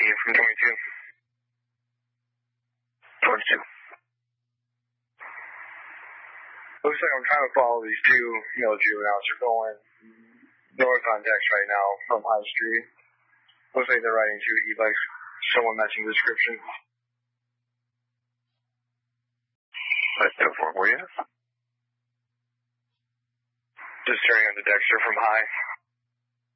team from 22. 22. Looks like I'm trying to follow these two male juveniles. They're going north on Dex right now from High Street. Looks like they're riding two e-bikes. Someone matching the description. Let's go for it. Where you at? Just turning onto Dexter from High.